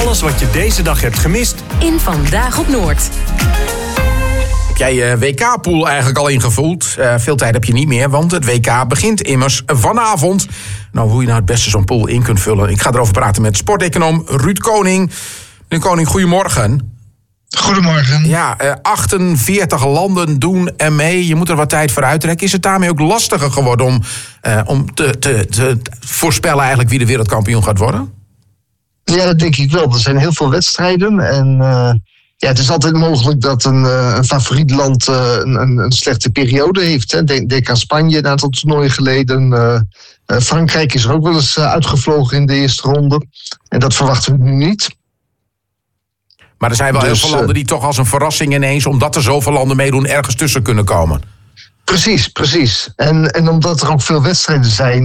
Alles wat je deze dag hebt gemist in Vandaag op Noord. Heb jij je WK-pool eigenlijk al ingevuld? Veel tijd heb je niet meer, want het WK begint immers vanavond. Nou, hoe je nou het beste zo'n pool in kunt vullen. Ik ga erover praten met sporteconoom Ruud Koning. Meneer Koning, goedemorgen. Goedemorgen. Ja, 48 landen doen er mee. Je moet er wat tijd voor uittrekken. Is het daarmee ook lastiger geworden om te voorspellen eigenlijk wie de wereldkampioen gaat worden? Ja, dat denk ik wel. Er zijn heel veel wedstrijden. En het is altijd mogelijk dat een favoriet land een slechte periode heeft. Hè. Denk aan Spanje een aantal toernooien geleden. Frankrijk is er ook wel eens uitgevlogen in de eerste ronde. En dat verwachten we nu niet. Maar er zijn wel heel veel landen die toch als een verrassing ineens, omdat er zoveel landen meedoen, ergens tussen kunnen komen. Precies. En omdat er ook veel wedstrijden zijn,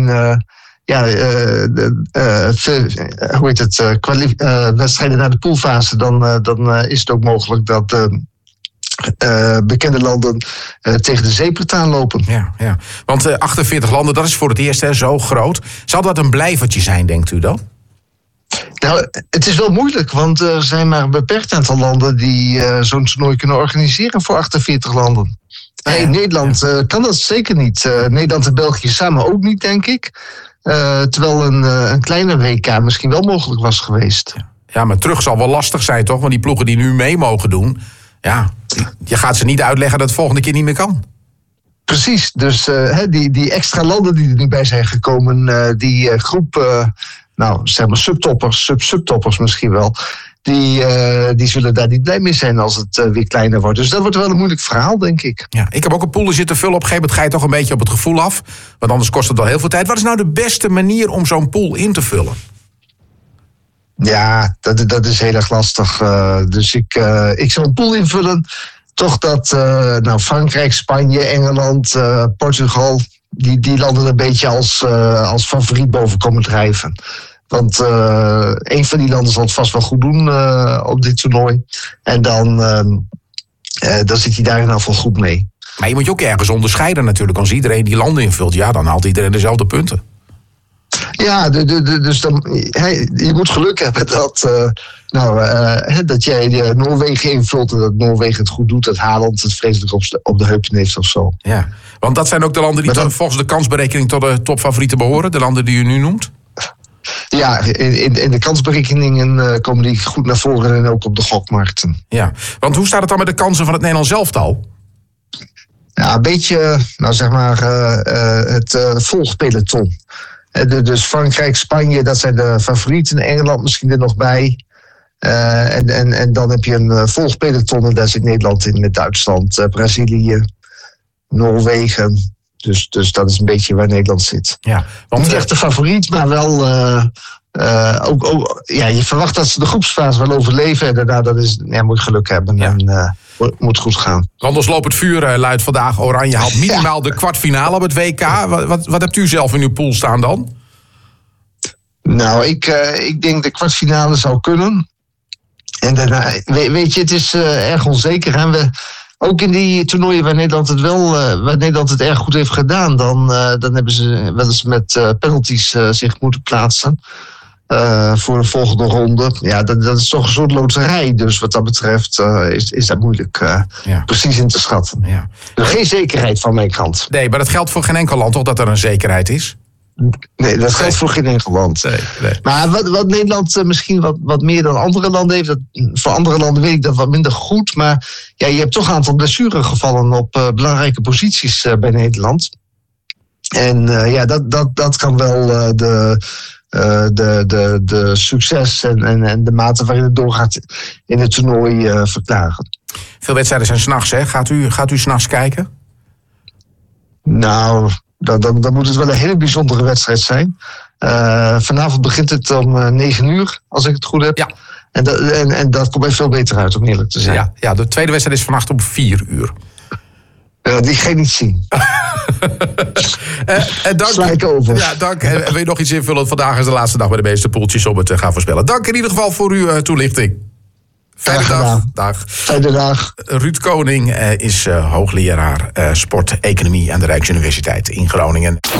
wedstrijden naar de poolfase, dan is het ook mogelijk dat bekende landen tegen de zeepert aanlopen. Ja. Want 48 landen, dat is voor het eerst zo groot. Zal dat een blijvertje zijn, denkt u dan? Nou, het is wel moeilijk, want er zijn maar een beperkt aantal landen die zo'n toernooi kunnen organiseren voor 48 landen. Nee, Nederland kan dat zeker niet. Nederland en België samen ook niet, denk ik. Terwijl een kleine WK misschien wel mogelijk was geweest. Ja, maar terug zal wel lastig zijn, toch? Want die ploegen die nu mee mogen doen, ja, je gaat ze niet uitleggen dat het volgende keer niet meer kan. Precies, dus die extra landen die er nu bij zijn gekomen, die groep, zeg maar subtoppers misschien wel, die zullen daar niet blij mee zijn als het weer kleiner wordt. Dus dat wordt wel een moeilijk verhaal, denk ik. Ja, ik heb ook een pool zitten vullen. Op een gegeven moment ga je toch een beetje op het gevoel af. Want anders kost het wel heel veel tijd. Wat is nou de beste manier om zo'n pool in te vullen? Ja, dat is heel erg lastig. Dus ik zal een pool invullen. Toch dat Frankrijk, Spanje, Engeland, Portugal, die landen een beetje als favoriet boven komen drijven. Want een van die landen zal het vast wel goed doen op dit toernooi. En dan zit hij daar in ieder geval goed mee. Maar je moet je ook ergens onderscheiden natuurlijk. Als iedereen die landen invult, ja, dan haalt iedereen dezelfde punten. Ja, dus dan, je moet geluk hebben dat jij Noorwegen invult en dat Noorwegen het goed doet, dat Haaland het vreselijk op de heupen heeft of zo. Ja, want dat zijn ook de landen die volgens de kansberekening tot de topfavorieten behoren, de landen die u nu noemt? Ja, in de kansberekeningen komen die goed naar voren en ook op de gokmarkten. Ja, want hoe staat het dan met de kansen van het Nederlands elftal? Ja, een beetje, het volgpeloton. Dus Frankrijk, Spanje, dat zijn de favorieten. Engeland misschien er nog bij. En dan heb je een volgpeloton en daar zit Nederland in met Duitsland, Brazilië, Noorwegen. Dus dat is een beetje waar Nederland zit. Ja, want niet echt de favoriet, maar wel je verwacht dat ze de groepsfase wel overleven. En daarna moet je geluk hebben en moet goed gaan. Anders loopt het vuur luidt vandaag. Oranje haalt minimaal de kwartfinale op het WK. Wat hebt u zelf in uw pool staan dan? Nou, ik denk de kwartfinale zou kunnen. En daarna, weet je, het is erg onzeker. En ook in die toernooien waar Nederland het erg goed heeft gedaan, dan hebben ze wel eens met penalties zich moeten plaatsen voor de volgende ronde. Ja, dat is toch een soort loterij. Dus wat dat betreft is dat moeilijk precies in te schatten. Ja. Dus geen zekerheid van mijn kant. Nee, maar dat geldt voor geen enkel land toch, dat er een zekerheid is? Nee, dat geldt voor geen enkel land. Nee. Maar wat Nederland misschien wat meer dan andere landen heeft, voor andere landen weet ik dat wat minder goed. Maar ja, je hebt toch een aantal blessuregevallen op belangrijke posities bij Nederland. En dat kan wel de succes en de mate waarin het doorgaat in het toernooi verklaren. Veel wedstrijden zijn 's nachts, hè? Gaat u 's nachts kijken? Nou, dan moet het wel een hele bijzondere wedstrijd zijn. Vanavond begint het om 9:00, als ik het goed heb. Ja. En dat komt mij veel beter uit, om eerlijk te zijn. Ja, de tweede wedstrijd is vannacht om 4:00. Die ga je niet zien. Dank. Sla ik over. Ja, dank. Wil je nog iets invullen? Vandaag is de laatste dag bij de meeste poeltjes om het te gaan voorspellen. Dank in ieder geval voor uw toelichting. Fijne dag. Fijne dag. Ruud Koning is hoogleraar sporteconomie aan de Rijksuniversiteit in Groningen.